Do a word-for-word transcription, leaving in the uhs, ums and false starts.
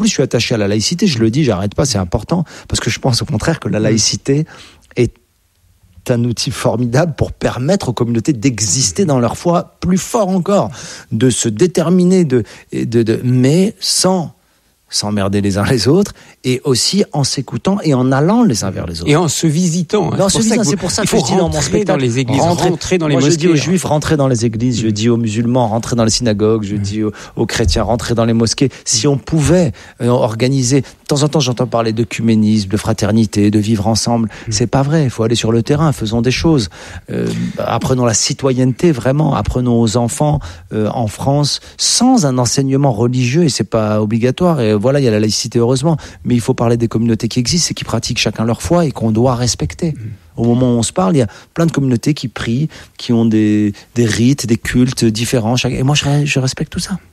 je suis attaché à la laïcité, je le dis, j'arrête pas, c'est important, parce que je pense au contraire que la laïcité est un outil formidable pour permettre aux communautés d'exister dans leur foi plus fort encore, de se déterminer, de, de, de, mais sans s'emmerder les uns les autres, et aussi en s'écoutant et en allant les uns vers les autres. Et en se visitant. Non, c'est, c'est pour ça que, que je dis dans mon spectacle, dans les églises, rentrer, rentrer dans les moi, mosquées. Je dis aux juifs, rentrez dans les églises, mmh. je dis aux musulmans, rentrez dans les synagogues, je mmh. dis aux, aux chrétiens, rentrez dans les mosquées. Si on pouvait euh, organiser, de temps en temps j'entends parler d'œcuménisme, de fraternité, de vivre ensemble, mmh. c'est pas vrai, il faut aller sur le terrain, faisons des choses. Euh, apprenons la citoyenneté, vraiment, apprenons aux enfants euh, en France, sans un enseignement religieux, et c'est pas obligatoire, et voilà, il y a la laïcité heureusement, mais il faut parler des communautés qui existent et qui pratiquent chacun leur foi et qu'on doit respecter. Mmh. Au moment où on se parle, il y a plein de communautés qui prient, qui ont des, des rites, des cultes différents, et moi je, je respecte tout ça.